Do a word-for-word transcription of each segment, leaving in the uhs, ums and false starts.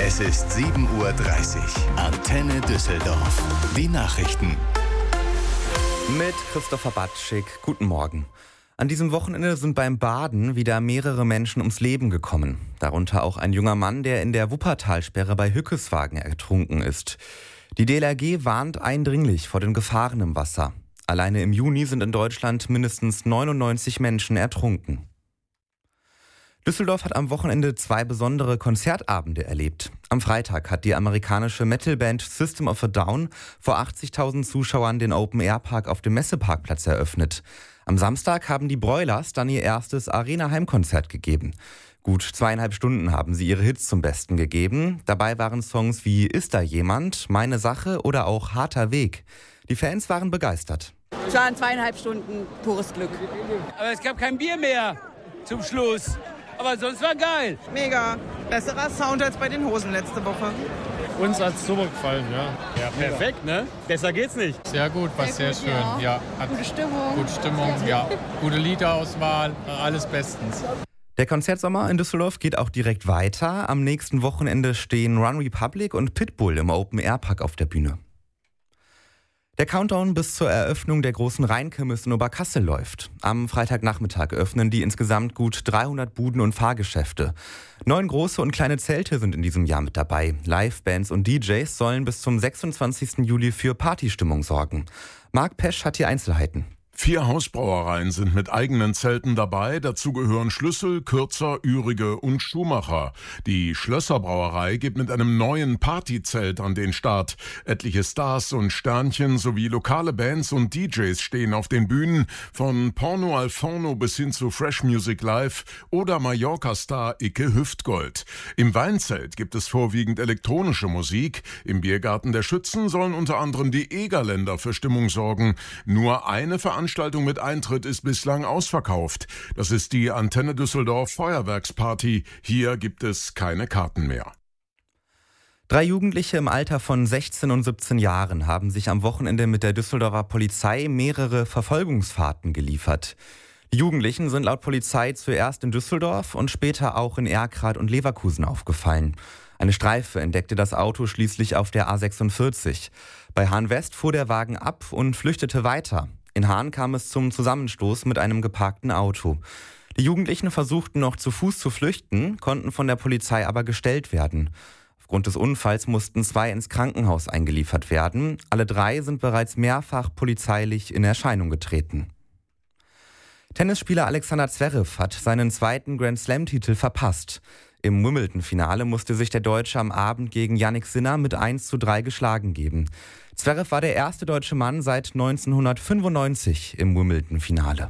Es ist sieben Uhr dreißig. Antenne Düsseldorf. Die Nachrichten. Mit Christopher Batschik. Guten Morgen. An diesem Wochenende sind beim Baden wieder mehrere Menschen ums Leben gekommen. Darunter auch ein junger Mann, der in der Wuppertalsperre bei Hückeswagen ertrunken ist. Die D L R G warnt eindringlich vor den Gefahren im Wasser. Alleine im Juni sind in Deutschland mindestens neunundneunzig Menschen ertrunken. Düsseldorf hat am Wochenende zwei besondere Konzertabende erlebt. Am Freitag hat die amerikanische Metalband System of a Down vor achtzigtausend Zuschauern den Open-Air-Park auf dem Messeparkplatz eröffnet. Am Samstag haben die Broilers dann ihr erstes Arena-Heimkonzert gegeben. Gut zweieinhalb Stunden haben sie ihre Hits zum Besten gegeben. Dabei waren Songs wie Ist da jemand?, Meine Sache oder auch Harter Weg. Die Fans waren begeistert. Es waren zweieinhalb Stunden pures Glück. Aber es gab kein Bier mehr zum Schluss. Aber sonst war geil. Mega. Besserer Sound als bei den Hosen letzte Woche. Uns hat es super gefallen, ja. Ja, perfekt, ne? Besser geht's nicht. Sehr gut, war sehr, sehr gut, schön. Ja. Ja, hat gute Stimmung. Gute Stimmung, ja. Gute Liederauswahl, alles bestens. Der Konzertsommer in Düsseldorf geht auch direkt weiter. Am nächsten Wochenende stehen One Republic und Pitbull im Open-Air-Park auf der Bühne. Der Countdown bis zur Eröffnung der großen Rheinkirmes in Oberkassel läuft. Am Freitagnachmittag öffnen die insgesamt gut dreihundert Buden und Fahrgeschäfte. Neun große und kleine Zelte sind in diesem Jahr mit dabei. Live-Bands und D Js sollen bis zum sechsundzwanzigsten Juli für Partystimmung sorgen. Marc Pesch hat die Einzelheiten. Vier Hausbrauereien sind mit eigenen Zelten dabei. Dazu gehören Schlüssel, Kürzer, Ürige und Schumacher. Die Schlösserbrauerei geht mit einem neuen Partyzelt an den Start. Etliche Stars und Sternchen sowie lokale Bands und D Js stehen auf den Bühnen. Von Porno al Forno bis hin zu Fresh Music Live oder Mallorca-Star Icke Hüftgold. Im Weinzelt gibt es vorwiegend elektronische Musik. Im Biergarten der Schützen sollen unter anderem die Egerländer für Stimmung sorgen. Nur eine Veranstaltung Veranstaltung mit Eintritt ist bislang ausverkauft. Das ist die Antenne Düsseldorf Feuerwerksparty. Hier gibt es keine Karten mehr. Drei Jugendliche im Alter von sechzehn und siebzehn Jahren haben sich am Wochenende mit der Düsseldorfer Polizei mehrere Verfolgungsfahrten geliefert. Die Jugendlichen sind laut Polizei zuerst in Düsseldorf und später auch in Erkrath und Leverkusen aufgefallen. Eine Streife entdeckte das Auto schließlich auf der A sechsundvierzig. Bei Hahn West fuhr der Wagen ab und flüchtete weiter. In Hahn kam es zum Zusammenstoß mit einem geparkten Auto. Die Jugendlichen versuchten noch zu Fuß zu flüchten, konnten von der Polizei aber gestellt werden. Aufgrund des Unfalls mussten zwei ins Krankenhaus eingeliefert werden. Alle drei sind bereits mehrfach polizeilich in Erscheinung getreten. Tennisspieler Alexander Zverev hat seinen zweiten Grand-Slam-Titel verpasst. Im Wimbledon-Finale musste sich der Deutsche am Abend gegen Jannik Sinner mit eins zu drei geschlagen geben. Zverev war der erste deutsche Mann seit neunzehnhundertfünfundneunzig im Wimbledon-Finale.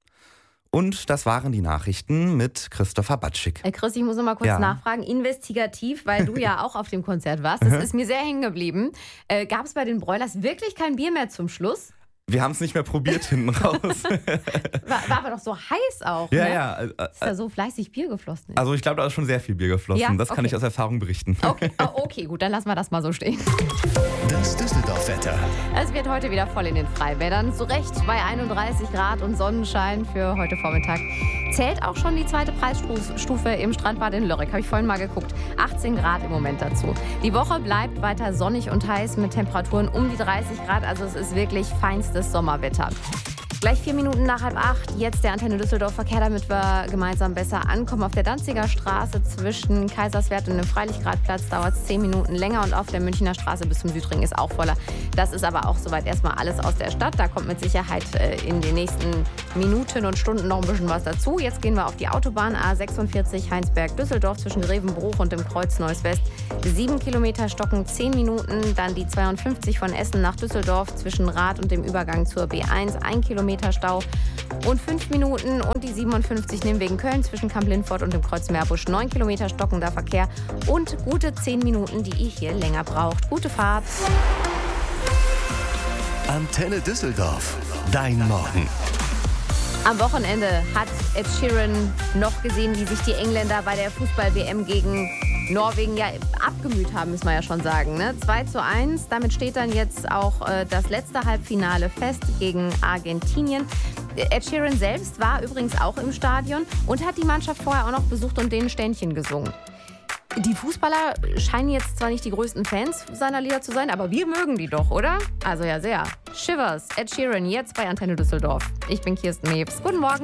Und das waren die Nachrichten mit Christopher Batschik. Äh, Chris, ich muss noch mal kurz Ja. nachfragen, investigativ, weil du ja auch auf dem Konzert warst. Das ist mir sehr hängen geblieben. Äh, Gab es bei den Broilers wirklich kein Bier mehr zum Schluss? Wir haben es nicht mehr probiert hinten raus. War, war aber doch so heiß auch, ja, ne? ja. äh, Ist da so fleißig Bier geflossen? Also ich glaube, da ist schon sehr viel Bier geflossen. Ja, Das kann okay. ich aus Erfahrung berichten. Okay, oh, okay, gut, dann lassen wir das mal so stehen. Das Düsseldorf-Wetter. Es wird heute wieder voll in den Freibädern. Zu Recht bei einunddreißig Grad und Sonnenschein für heute Vormittag. Zählt auch schon die zweite Preisstufe im Strandbad in Lörrach. Habe ich vorhin mal geguckt. achtzehn Grad im Moment dazu. Die Woche bleibt weiter sonnig und heiß mit Temperaturen um die dreißig Grad. Also es ist wirklich feinstes Sommerwetter. Gleich vier Minuten nach halb acht. Jetzt der Antenne Düsseldorf Verkehr, damit wir gemeinsam besser ankommen. Auf der Danziger Straße zwischen Kaiserswerth und dem Freilichtgradplatz dauert es zehn Minuten länger. Und auf der Münchner Straße bis zum Südring ist auch voller. Das ist aber auch soweit erstmal alles aus der Stadt. Da kommt mit Sicherheit in den nächsten Minuten und Stunden noch ein bisschen was dazu. Jetzt gehen wir auf die Autobahn A sechsundvierzig Heinsberg-Düsseldorf zwischen Grevenbruch und dem Kreuz Neuss West. Sieben Kilometer stocken, zehn Minuten. Dann die zweiundfünfzig von Essen nach Düsseldorf zwischen Rath und dem Übergang zur B eins. Ein Kilometer Stau und fünf Minuten. Und die siebenundfünfzig Nimwegen Köln zwischen Kamp-Lindfort und dem Kreuz Meerbusch. Neun Kilometer stockender Verkehr und gute zehn Minuten, die ihr hier länger braucht. Gute Fahrt. Antenne Düsseldorf. Dein Morgen. Am Wochenende hat Ed Sheeran noch gesehen, wie sich die Engländer bei der Fußball-W M gegen Norwegen ja abgemüht haben, muss man ja schon sagen. Ne? zwei zu eins, damit steht dann jetzt auch äh, das letzte Halbfinale fest gegen Argentinien. Ed Sheeran selbst war übrigens auch im Stadion und hat die Mannschaft vorher auch noch besucht und denen Ständchen gesungen. Die Fußballer scheinen jetzt zwar nicht die größten Fans seiner Lieder zu sein, aber wir mögen die doch, oder? Also ja, sehr. Shivers, Ed Sheeran, jetzt bei Antenne Düsseldorf. Ich bin Kirsten Mewes. Guten Morgen.